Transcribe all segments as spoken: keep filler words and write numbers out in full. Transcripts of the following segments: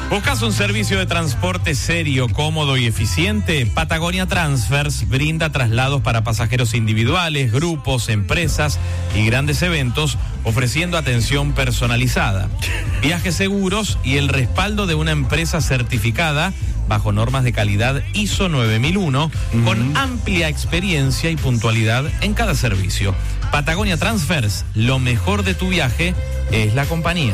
¿Buscas un servicio de transporte serio, cómodo y eficiente? Patagonia Transfers brinda traslados para pasajeros individuales, grupos, empresas y grandes eventos, ofreciendo atención personalizada, viajes seguros y el respaldo de una empresa certificada bajo normas de calidad I S O nueve mil uno, uh-huh, con amplia experiencia y puntualidad en cada servicio. Patagonia Transfers, lo mejor de tu viaje es la compañía.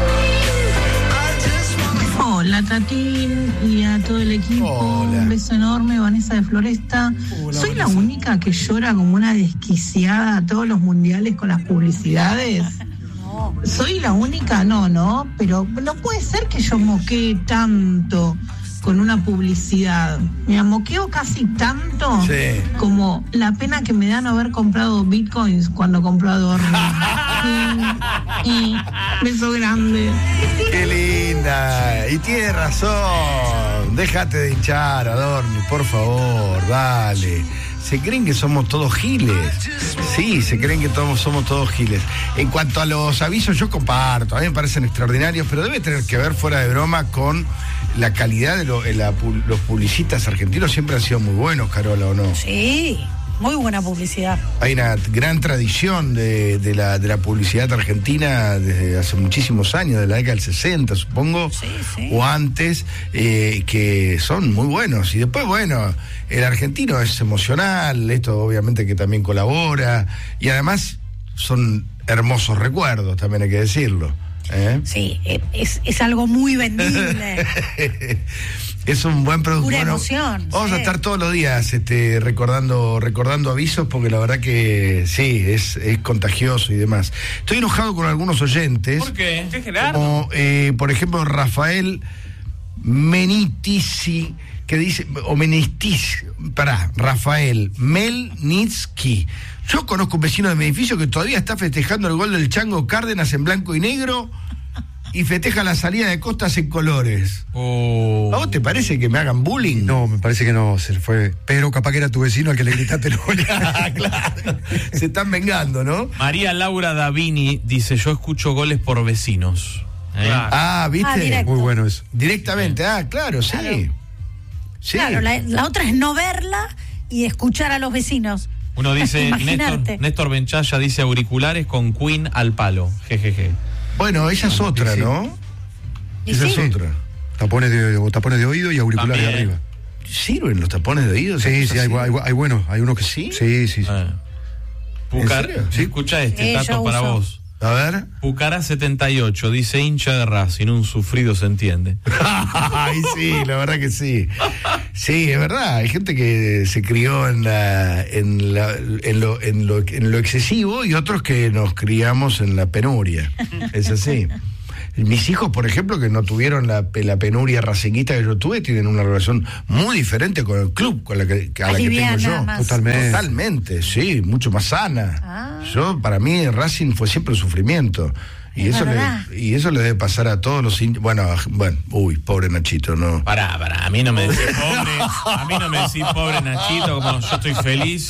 Hola Tatín y a todo el equipo. Hola. Un beso enorme, Vanessa de Floresta. Hola, ¿Soy Vanessa. la única que llora como una desquiciada a todos los mundiales con las publicidades? No. ¿Soy la única? No, no, pero no puede ser que yo moquee tanto con una publicidad. Mira, moqueo casi tanto Sí. como la pena que me da no haber comprado bitcoins cuando compró Adorno. y, y, beso grande. Qué linda. Y tiene razón. Déjate de hinchar, Adorni, por favor, dale. Se creen que somos todos giles. Sí, se creen que todos somos todos giles. En cuanto a los avisos, yo comparto. A mí me parecen extraordinarios, pero debe tener que ver, fuera de broma, con la calidad de lo, la, los publicistas argentinos. Siempre han sido muy buenos, Carola, ¿o no? Sí, muy buena publicidad. Hay una gran tradición de, de, la, de la publicidad argentina desde hace muchísimos años, de la década del sesenta, supongo, Sí, sí. o antes, eh, que son muy buenos. Y después, bueno, el argentino es emocional, esto obviamente que también colabora, y además son hermosos recuerdos, también hay que decirlo. ¿eh? Sí, es, es algo muy vendible. Es un buen producto. Pura Bueno, emoción, vamos sí. a estar todos los días este, recordando, recordando avisos, porque la verdad que sí, es, es contagioso y demás. Estoy enojado con algunos oyentes. ¿Por qué? ¿Qué, Gerardo? Como, eh, por ejemplo, Rafael Menitisi, que dice, o Menistis, pará, Rafael Melnitsky. Yo conozco un vecino de mi edificio que todavía está festejando el gol del Chango Cárdenas en blanco y negro y festeja la salida de Costas en colores. Oh. ¿A vos te parece que me hagan bullying? No, me parece que no, se le fue. Pero capaz que era tu vecino al que le gritaste el gol. Claro, se están vengando, ¿no? María Laura Davini dice, yo escucho goles por vecinos. ¿Eh? Claro. Ah, ¿viste? Ah, directo. Muy bueno eso. Directamente, ah, claro, sí. Claro. Sí. Claro, la, la otra es no verla y escuchar a los vecinos. Uno dice, Néstor, Imaginarte. Néstor Benchaya dice auriculares con Queen al palo. Jejeje. Bueno, esa es otra, sí. ¿no? Y Esa sí. es otra. Tapones de, o tapones de oído y auriculares de También. arriba. ¿Sirven los tapones de oído? Sí, sí, hay, hay, hay buenos, hay unos que ¿Sí? Sí, sí, sí. Ah. Pucar, serio? sí, escucha este Sí, dato yo para uso. vos. A ver. Pucara setenta y ocho dice hincha de Racing, un sufrido se entiende. Ay, sí, la verdad que sí. Sí, es verdad. Hay gente que se crió en, la, en, la, en, lo, en, lo, en lo excesivo y otros que nos criamos en la penuria. Es así. Mis hijos, por ejemplo, que no tuvieron la, la penuria racinguista que yo tuve, tienen una relación muy diferente con el club, con la que, a la que tengo Aliviana yo. más. Totalmente. Totalmente, sí, mucho más sana. Ah. Yo, para mí, Racing fue siempre un sufrimiento. Y Es eso, verdad. le, y eso le debe pasar a todos los hinchas. Bueno, bueno, uy, pobre Nachito, ¿no? Pará, pará, a mí no me decís pobre, a mí no me decís pobre Nachito, como yo estoy feliz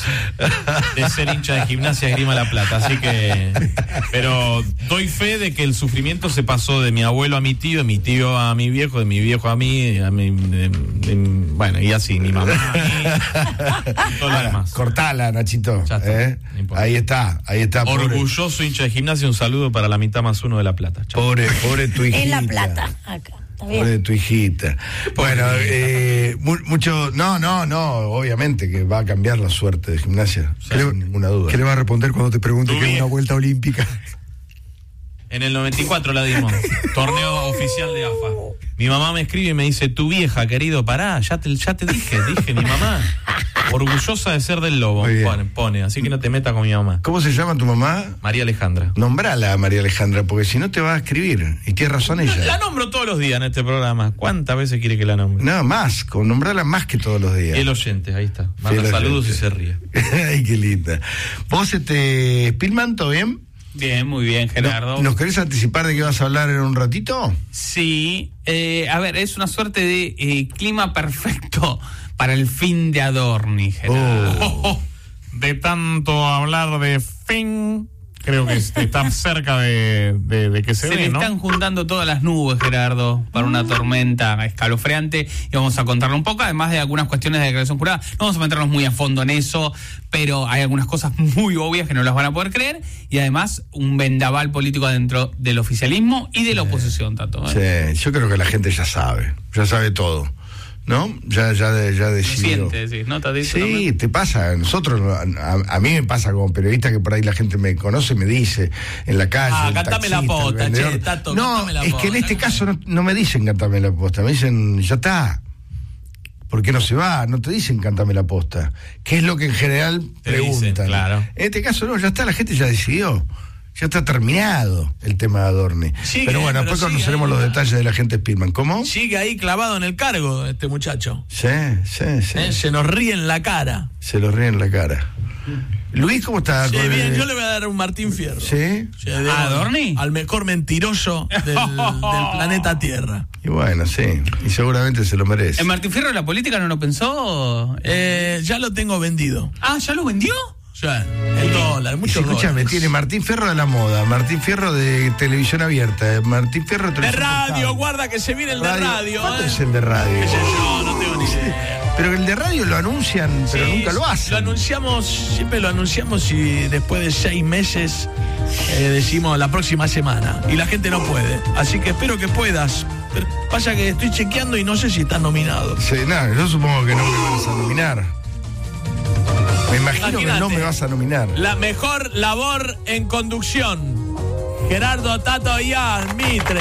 de ser hincha de Gimnasia Esgrima La Plata, así que, pero doy fe de que el sufrimiento se pasó de mi abuelo a mi tío, de mi tío a mi viejo, de mi viejo a mí, a mi, de- de- bueno, y así, mi mamá a mí, y todo lo Ahora, demás. cortala, Nachito. Ya está, ¿eh? no importa. Ahí está, ahí está. Pobre, Orgulloso hincha de Gimnasia, un saludo para la mitad más uno de La Plata. Chao. pobre, pobre tu hijita. En La Plata, acá. Está bien. Pobre tu hijita. Bueno, eh, mu- mucho. No, no, no. Obviamente que va a cambiar la suerte de Gimnasia, ¿Qué le- sin ninguna duda. ¿Qué le va a responder cuando te pregunte Tú qué es bien. una vuelta olímpica? En el noventa y cuatro la dimos. Torneo oficial de A F A. Mi mamá me escribe y me dice, tu vieja, querido, pará, ya te, ya te dije, dije mi mamá. Orgullosa de ser del Lobo, Muy bien. pone, pone, así que no te metas con mi mamá. ¿Cómo se llama tu mamá? María Alejandra. Nombrala a María Alejandra, porque si no te va a escribir. Y tiene razón La ella. nombro todos los días en este programa. ¿Cuántas veces quiere que la nombre? Nada más, con nombrarla más que todos los días. El oyente, ahí está. Manda Fiel saludos oyente. y se ríe. Ay, qué linda. ¿Vos, este, Spillman, todo bien? Bien, muy bien, Gerardo. ¿No- ¿Nos querés anticipar de qué vas a hablar en un ratito? Sí, eh, a ver, es una suerte de eh, clima perfecto para el fin de Adorni, Gerardo. Oh. De tanto hablar de fin, creo que está cerca de, de, de que se, Se ve, le ¿no? están juntando todas las nubes, Gerardo, para una tormenta escalofriante, y vamos a contarlo un poco, además de algunas cuestiones de declaración jurada. No vamos a meternos muy a fondo en eso, pero hay algunas cosas muy obvias que no las van a poder creer, y además un vendaval político dentro del oficialismo y de la oposición, Tato, ¿eh? Sí, yo creo que la gente ya sabe, ya sabe todo, ¿no? Ya, ya, ya decidió. Siente, sí, ¿no, Tatito? Sí, También. te pasa, a nosotros, a, a mí me pasa como periodista que por ahí la gente me conoce, me dice en la calle. Ah, el cantame la taxista, el posta, vendedor. che, Tato, No, cantame la es posta. que en este caso no, no me dicen cantame la posta, me dicen ya está. ¿Por qué no se va? No te dicen cantame la posta. ¿Qué es lo que en general Te preguntan? dicen, claro. En este caso no, ya está, la gente ya decidió. Ya está terminado el tema de Adorni. Sigue, pero bueno, pero después sigue conoceremos ahí, los ¿verdad? detalles de la gente Spillman. ¿Cómo? Sigue ahí clavado en el cargo este muchacho. Sí, sí, sí. ¿Eh? Se nos ríe en la cara. Se lo ríe en la cara. Luis, ¿cómo está? Sí, Con bien, el- yo le voy a dar un Martín Fierro. ¿Sí? Sí, de- ¿A Adorni? Al mejor mentiroso del, del planeta Tierra. Y bueno, sí. Y seguramente se lo merece. ¿En Martín Fierro la política no lo pensó? Eh, ya lo tengo vendido. Ah, ¿ya lo vendió? O sea, el dólar, Y mucho si, escúchame, dólares. tiene Martín Fierro de la moda, Martín Fierro de televisión abierta, Martín Fierro de De televisión por radio, cable. guarda que se viene el de radio. ¿Cuánto ¿eh? es el de radio? ¿Qué sé yo? No tengo ni idea. Pero el de radio lo anuncian, pero Sí, nunca lo hacen. Lo anunciamos, siempre lo anunciamos y después de seis meses eh, decimos la próxima semana. Y la gente no puede. Así que espero que puedas. Pero pasa que estoy chequeando y no sé si estás nominado. Sí, no, yo supongo que no me vas a nominar. Me imagino que no Imagínate. me vas a nominar. La mejor labor en conducción. Gerardo Tato Ian Mitre.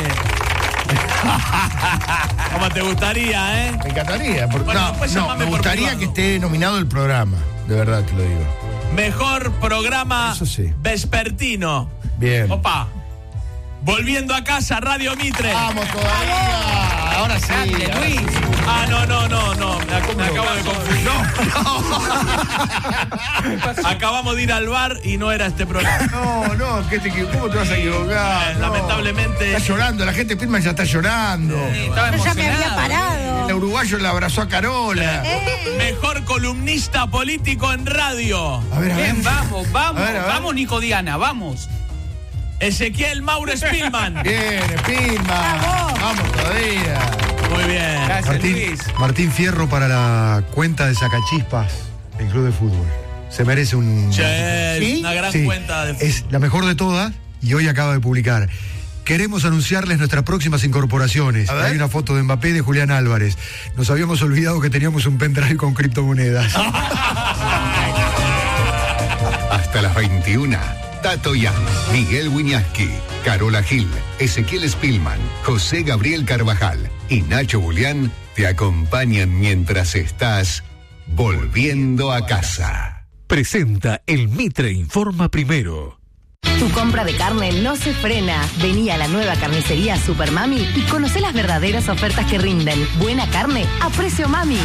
¿Cómo te gustaría, eh? Me encantaría. Porque, Bueno, no, después no, llamame me por gustaría privado. que esté nominado el programa. De verdad te lo digo. Mejor programa Eso sí. vespertino. Bien. Opa. Volviendo a casa, Radio Mitre. Vamos todavía. Ahora sí. Grande, ahora Luis. sí. Ah, no, no, no, no. Me, ac- me acabo de confundir. Acabamos de ir al bar y no era este programa. No, no, ¿qué te, equivo- ¿cómo te vas a equivocar? Eh, No. lamentablemente- Está llorando, la gente Spillman ya está llorando. Sí, estaba Yo ya me había emocionado. parado. El uruguayo le abrazó a Carola. Mejor columnista político en radio. A ver, a ver. Bien, vamos, vamos, A ver, a ver. vamos, Nico Diana, vamos. Ezequiel Mauro Spillman. Bien, Spillman. Vamos todavía. Muy bien. Gracias, Martín, Luis. Martín Fierro para la cuenta de Sacachispas, el club de fútbol. Se merece un... Che, ¿Sí? una gran Sí, cuenta de es la mejor de todas y hoy acaba de publicar. Queremos anunciarles nuestras próximas incorporaciones. A ver. Hay una foto de Mbappé y de Julián Álvarez. Nos habíamos olvidado que teníamos un pendrive con criptomonedas. Hasta las veintiuna. Tato Yan, Miguel Wiñaski, Carola Gil, Ezequiel Spillman, José Gabriel Carvajal y Nacho Julián te acompañan mientras estás volviendo a casa. Presenta el Mitre Informa Primero. Tu compra de carne no se frena. Vení a la nueva carnicería Super Mami y conoce las verdaderas ofertas que rinden. Buena carne a precio mami.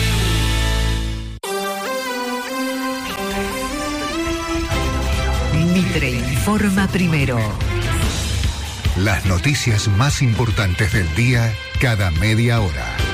Mitre Informa Primero. Las noticias más importantes del día cada media hora.